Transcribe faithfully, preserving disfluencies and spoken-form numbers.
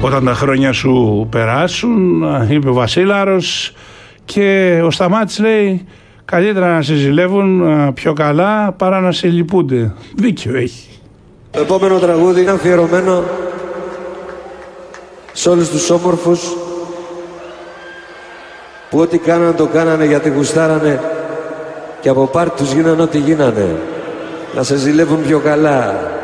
όταν τα χρόνια σου περάσουν, είπε ο Βασίλαρος, και ο Σταμάτης λέει καλύτερα να σε ζηλεύουν πιο καλά παρά να σε λυπούνται. Δίκιο έχει. Το επόμενο τραγούδι είναι αφιερωμένο σε όλους τους όμορφους που ό,τι κάνανε το κάνανε γιατί γουστάρανε και από πάρτι τους γίνανε ό,τι γίνανε. Να σε ζηλεύουν πιο καλά.